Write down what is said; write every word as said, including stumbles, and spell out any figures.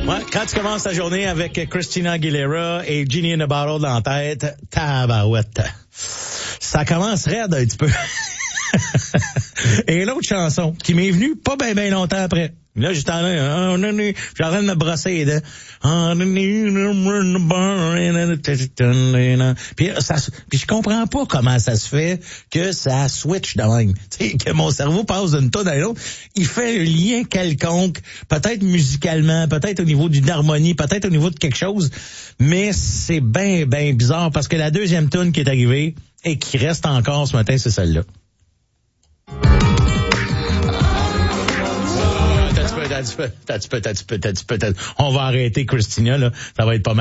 Ouais, quand tu commences ta journée avec Christina Aguilera et Genie in a Bottle dans la tête, tabarouette. Ça commence raide un petit peu. Et l'autre chanson qui m'est venue pas bien ben longtemps après. Là, j'étais en train, j'étais en train de me brosser les dents. Puis, ça, puis je comprends pas comment ça se fait que ça switch de même. Tu sais, que mon cerveau passe d'une tonne à l'autre. Il fait un lien quelconque, peut-être musicalement, peut-être au niveau d'une harmonie, peut-être au niveau de quelque chose. Mais c'est bien, bien bizarre parce que la deuxième tune qui est arrivée et qui reste encore ce matin, c'est celle-là. On va arrêter Christina, là. Ça va être pas mal.